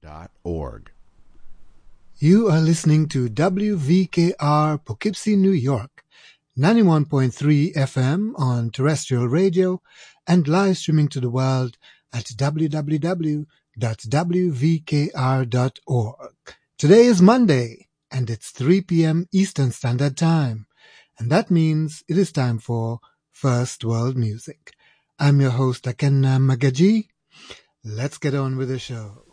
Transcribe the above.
You are listening to WVKR Poughkeepsie, New York, 91.3 FM on terrestrial radio and live streaming to the world at www.wvkr.org. Today is Monday, and it's 3 p.m. Eastern Standard Time, and that means it is time for First World Music. I'm your host, Akenna Magaji. Let's get on with the show.